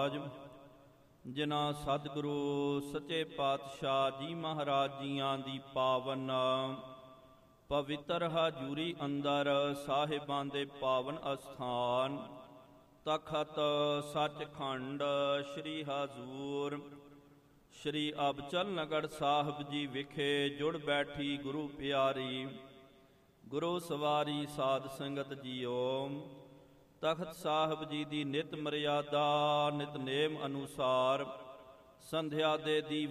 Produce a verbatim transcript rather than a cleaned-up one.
ਮਹਾਰਾਜ। ਜਿਨ੍ਹਾਂ ਸਤਿਗੁਰੂ ਸੱਚੇ ਪਾਤਸ਼ਾਹ ਜੀ ਮਹਾਰਾਜ ਜੀਆਂ ਦੀ ਪਾਵਨ ਪਵਿੱਤਰ ਹਜ਼ੂਰੀ ਅੰਦਰ ਸਾਹਿਬਾਂ ਦੇ ਪਾਵਨ ਅਸਥਾਨ ਤਖਤ ਸੱਚਖੰਡ ਸ੍ਰੀ ਹਜ਼ੂਰ ਸ੍ਰੀ ਅਬਚਲ ਨਗਰ ਸਾਹਿਬ ਜੀ ਵਿਖੇ ਜੁੜ ਬੈਠੀ ਗੁਰੂ ਪਿਆਰੀ ਗੁਰੂ ਸਵਾਰੀ ਸਾਧ ਸੰਗਤ ਜੀਓ। ਤਖਤ ਸਾਹਿਬ ਜੀ ਦੀ ਨਿਤ ਮਰਿਆਦਾ ਨਿਤਨੇਮ ਅਨੁਸਾਰ ਸੰਧਿਆ ਦੇ ਦੀ